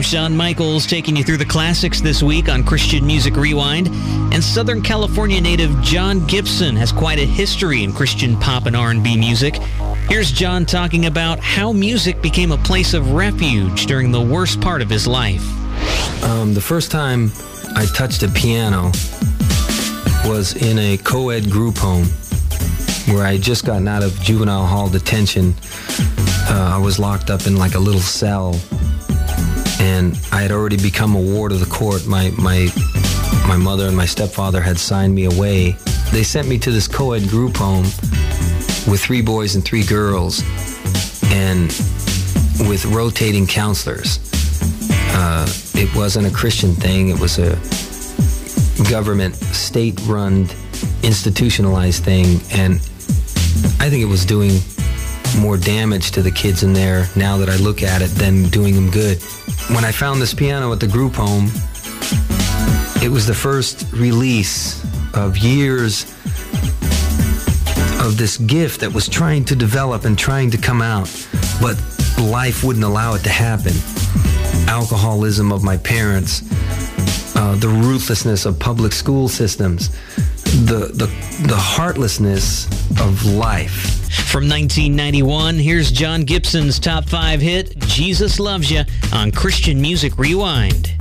Shawn Michaels taking you through the classics this week on Christian Music Rewind. And Southern California native John Gibson has quite a history in Christian pop and R&B music. Here's John talking about how music became a place of refuge during the worst part of his life. The first time I touched a piano was in a co-ed group home where I had just gotten out of juvenile hall detention. I was locked up in like a little cell, and I had already become a ward of the court. My mother and my stepfather had signed me away. They sent me to this co-ed group home with 3 boys and 3 girls, and with rotating counselors. It wasn't a Christian thing. It was a government, state-run, institutionalized thing, and I think it was doing more damage to the kids in there now that I look at it than doing them good. When I found this piano at the group home, it was the first release of years of this gift that was trying to develop and trying to come out, but life wouldn't allow it to happen. Alcoholism of my parents, the ruthlessness of public school systems, the heartlessness of life. From 1991, here's John Gibson's top 5 hit, Jesus Loves Ya, on Christian Music Rewind.